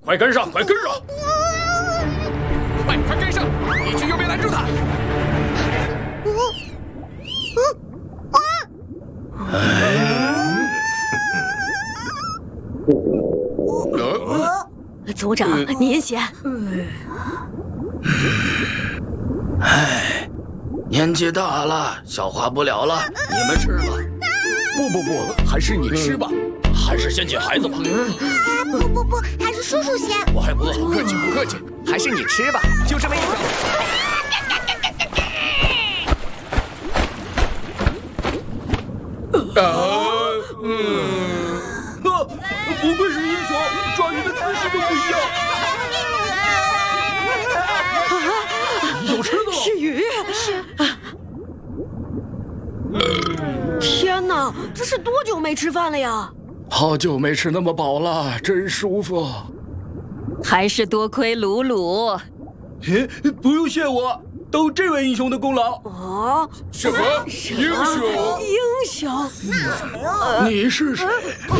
快跟上，快跟上！ 快跟上！你去右边拦住他！ 组长，您先。 年纪大了，消化不了了，你们吃吧。 不，还是你吃吧。 还是先解孩子吧。 不，还是叔叔先。 我还不饿。 不客气，还是你吃吧，就这么一口。 不愧是英雄，抓鱼的姿势都不一样。有吃的了， 是鱼。天哪，这是多久没吃饭了呀？ 好久没吃那么饱了，真舒服。 还是多亏鲁鲁。 不用谢我，都这位英雄的功劳。 啊？ 什么？英雄？ 英雄？ 你是谁？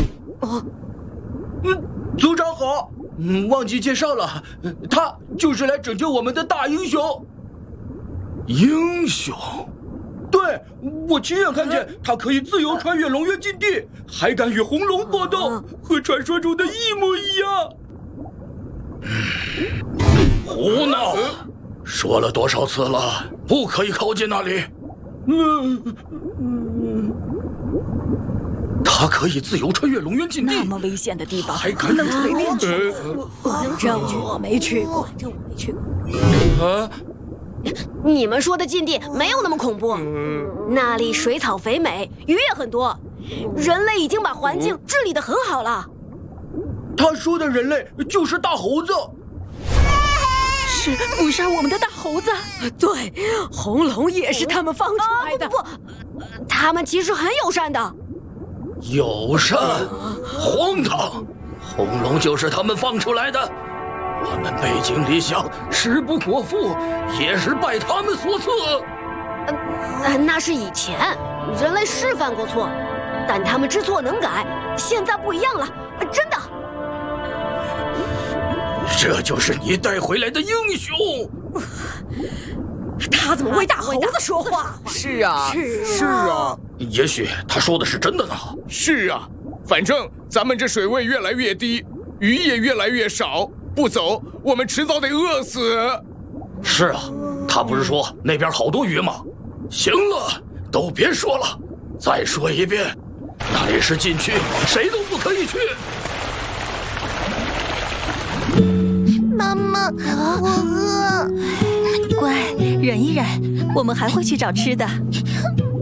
组长好。忘记介绍了，他就是来拯救我们的大英雄。英雄？对，我亲眼看见他可以自由穿越龙渊禁地，还敢与红龙搏斗，和传说中的一模一样。胡闹！说了多少次了，不可以靠近那里。他可以自由穿越龙渊禁地， 那么危险的地方还敢随便去？ 这我没去过。你们说的禁地没有那么恐怖，那里水草肥美，鱼也很多，人类已经把环境治理得很好了。 他说的人类就是大猴子， 是捕杀我们的大猴子。 对，红龙也是他们放出来的。不，他们其实很友善的。 友善？荒唐！红龙就是他们放出来的。我们背井离乡，食不果腹，也是拜他们所赐。 那是以前，人类是犯过错，但他们知错能改，现在不一样了，真的。 这就是你带回来的英雄？ 他怎么为大猴子说话？ 是啊。 也许他说的是真的呢。 是啊，反正咱们这水位越来越低，鱼也越来越少。不走，我们迟早得饿死。 是啊，他不是说那边好多鱼吗？行了，都别说了，再说一遍，那里是禁区，谁都不可以去。 妈妈，我饿。 乖，忍一忍，我们还会去找吃的。